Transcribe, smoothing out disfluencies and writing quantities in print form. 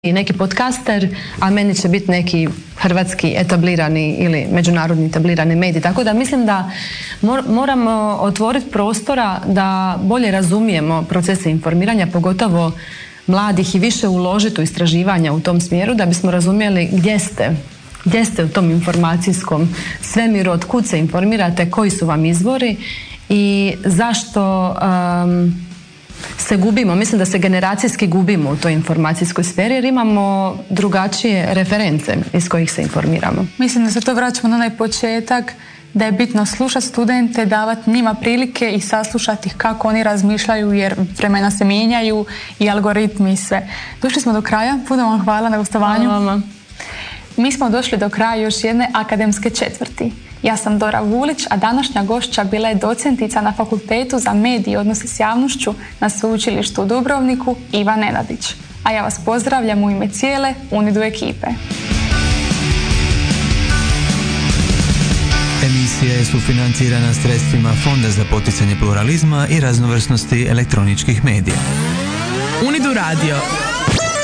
i neki podcaster, a meni će biti neki hrvatski etablirani ili međunarodni etablirani medij. Tako da mislim da moramo otvoriti prostora da bolje razumijemo procese informiranja, pogotovo mladih, i više uložiti u istraživanja u tom smjeru da bismo razumjeli gdje ste u tom informacijskom svemiru, od kud se informirate, koji su vam izvori i zašto se gubimo. Mislim da se generacijski gubimo u toj informacijskoj sferi jer imamo drugačije reference iz kojih se informiramo. Mislim da se to vraćamo na onaj početak, da je bitno slušati studente, davati njima prilike i saslušati kako oni razmišljaju, jer vremena se mijenjaju i algoritmi i sve. Došli smo do kraja, puno vam hvala na gostovanju. Hvala vama. Mi smo došli do kraja još jedne akademske četvrti. Ja sam Dora Vulić, a današnja gošća bila je docentica na Fakultetu za medije i odnose s javnošću na Sveučilištu u Dubrovniku, Iva Nenadić. A ja vas pozdravljam u ime cijele UNIDU ekipe. Emisija je sufinancirana sredstvima Fonda za poticanje pluralizma i raznovrsnosti elektroničkih medija. UNIDU radio.